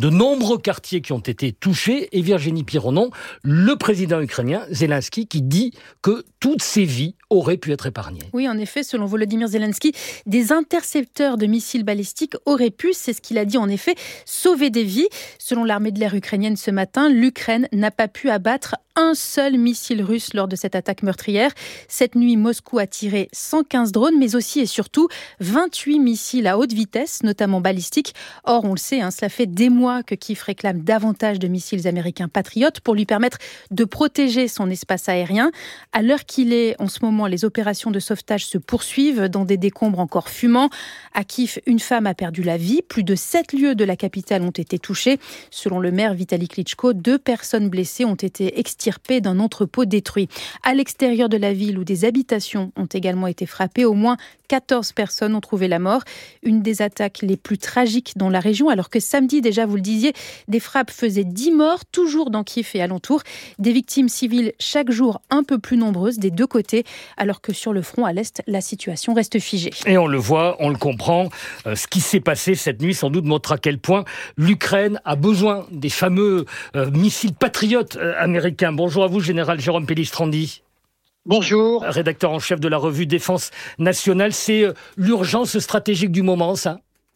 de nombreux quartiers qui ont été touchés. Et Virginie Pironon, le président ukrainien Zelensky, qui dit que toutes ces vies auraient pu être épargnées. Oui, en effet, selon Volodymyr Zelensky, des intercepteurs de missiles balistiques auraient pu, c'est ce qu'il a dit en effet, sauver des vies. Selon l'armée de l'air ukrainienne ce matin, l'Ukraine n'a pas pu abattre un seul missile russe lors de cette attaque meurtrière. Cette nuit, Moscou a tiré 115 drones, mais aussi et surtout 28 missiles à haute vitesse, notamment balistiques. Or, on le sait, cela fait des mois que Kiev réclame davantage de missiles américains Patriot pour lui permettre de protéger son espace aérien. À l'heure qu'il est, en ce moment, les opérations de sauvetage se poursuivent dans des décombres encore fumants. À Kiev, une femme a perdu la vie. Plus de 7 lieux de la capitale ont été touchés. Selon le maire Vitali Klitschko, 2 personnes blessées ont été extirpées d'un entrepôt détruit. À l'extérieur de la ville, où des habitations ont également été frappées, au moins 14 personnes ont trouvé la mort. Une des attaques les plus tragiques dans la région, alors que samedi, déjà, vous le disiez, des frappes faisaient 10 morts, toujours dans Kiev et alentour. Des victimes civiles chaque jour un peu plus nombreuses des deux côtés, alors que sur le front à l'Est, la situation reste figée. Et on le voit, on le comprend, ce qui s'est passé cette nuit sans doute montre à quel point l'Ukraine a besoin des fameux missiles patriotes américains. Bonjour à vous, général Jérôme Pellistrandi. Bonjour. Rédacteur en chef de la revue Défense nationale. C'est l'urgence stratégique du moment, ça ?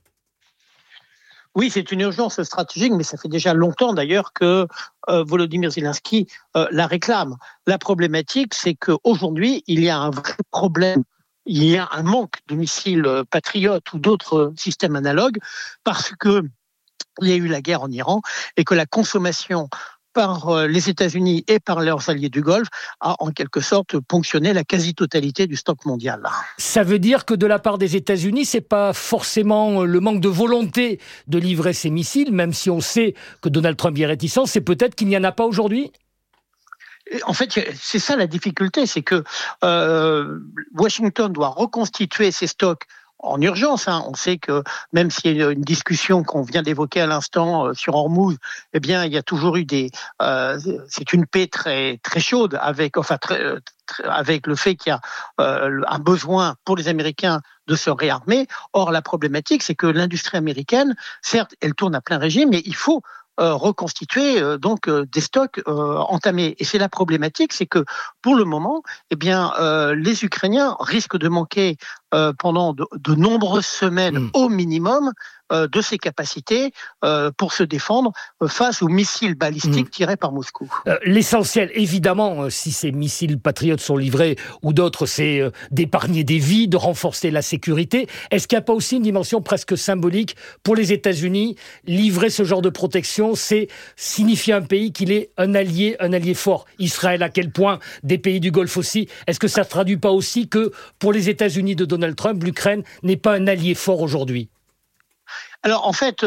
Oui, c'est une urgence stratégique, mais ça fait déjà longtemps d'ailleurs que Volodymyr Zelensky la réclame. La problématique, c'est qu'aujourd'hui, il y a un vrai problème. Il y a un manque de missiles patriotes ou d'autres systèmes analogues parce que il y a eu la guerre en Iran et que la consommation par les États-Unis et par leurs alliés du Golfe a en quelque sorte ponctionné la quasi-totalité du stock mondial. Ça veut dire que de la part des États-Unis, c'est pas forcément le manque de volonté de livrer ces missiles, même si on sait que Donald Trump y est réticent, c'est peut-être qu'il n'y en a pas aujourd'hui ? En fait, c'est ça la difficulté, c'est que Washington doit reconstituer ses stocks en urgence. On sait que même s'il y a une discussion qu'on vient d'évoquer à l'instant sur Hormuz, eh bien, il y a toujours eu c'est une paix très très chaude avec le fait qu'il y a un besoin pour les Américains de se réarmer. Or, la problématique, c'est que l'industrie américaine, certes, elle tourne à plein régime, mais il faut reconstituer des stocks entamés. Et c'est la problématique, c'est que pour le moment, eh bien, les Ukrainiens risquent de manquer pendant de nombreuses semaines au minimum de ses capacités pour se défendre face aux missiles balistiques tirés par Moscou. L'essentiel, évidemment, si ces missiles patriotes sont livrés ou d'autres, c'est d'épargner des vies, de renforcer la sécurité. Est-ce qu'il n'y a pas aussi une dimension presque symbolique pour les États-Unis ? Livrer ce genre de protection, c'est signifier un pays qu'il est un allié fort. Israël, à quel point ? Des pays du Golfe aussi. Est-ce que ça ne traduit pas aussi que pour les États-Unis de Donald Trump, l'Ukraine n'est pas un allié fort aujourd'hui ? Alors en fait,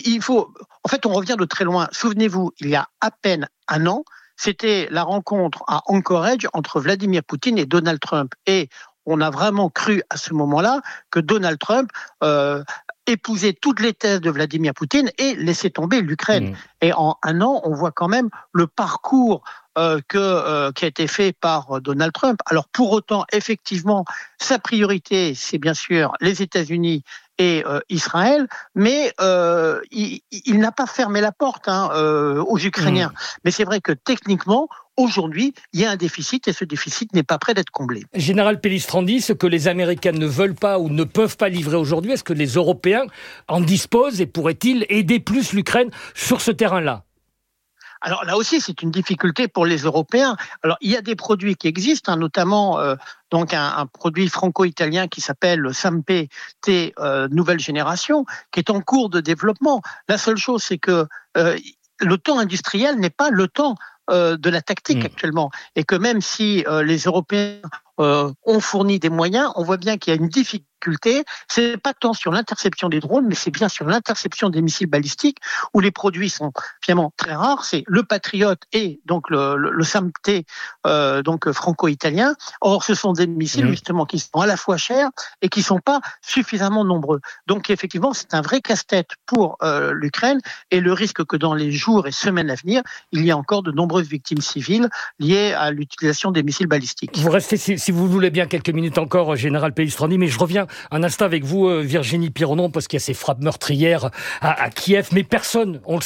on revient de très loin. Souvenez-vous, il y a à peine un an, c'était la rencontre à Anchorage entre Vladimir Poutine et Donald Trump. Et on a vraiment cru à ce moment-là que Donald Trump épousait toutes les thèses de Vladimir Poutine et laissait tomber l'Ukraine. Et en un an, on voit quand même le parcours qui a été fait par Donald Trump. Alors pour autant, effectivement, sa priorité, c'est bien sûr les États-Unis et Israël, mais il n'a pas fermé la porte aux Ukrainiens. Mais c'est vrai que techniquement, aujourd'hui, il y a un déficit et ce déficit n'est pas prêt d'être comblé. Général Pellistrandi, ce que les Américains ne veulent pas ou ne peuvent pas livrer aujourd'hui, est-ce que les Européens en disposent et pourraient-ils aider plus l'Ukraine sur ce terrain-là ? Alors là aussi, c'est une difficulté pour les Européens. Alors il y a des produits qui existent, notamment un produit franco-italien qui s'appelle le Samp T nouvelle génération, qui est en cours de développement. La seule chose, c'est que le temps industriel n'est pas le temps de la tactique actuellement, et que même si les Européens ont fourni des moyens, on voit bien qu'il y a une difficulté. C'est pas tant sur l'interception des drones, mais c'est bien sur l'interception des missiles balistiques où les produits sont finalement très rares. C'est le Patriot et donc le SAMP-T franco-italien. Or, ce sont des missiles justement qui sont à la fois chers et qui sont pas suffisamment nombreux. Donc, effectivement, c'est un vrai casse-tête pour l'Ukraine et le risque que dans les jours et semaines à venir, il y a encore de nombreuses victimes civiles liées à l'utilisation des missiles balistiques. Vous restez, si vous voulez bien, quelques minutes encore, Général Pellistrandi, mais je reviens un instant avec vous, Virginie Pironon, parce qu'il y a ces frappes meurtrières à Kiev, mais personne, on le